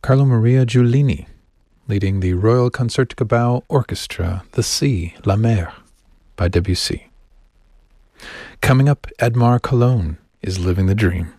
Carlo Maria Giulini, leading the Royal Concertgebouw Orchestra, The Sea, La Mer, by Debussy. Coming up, Edmar Cologne is Living the Dream.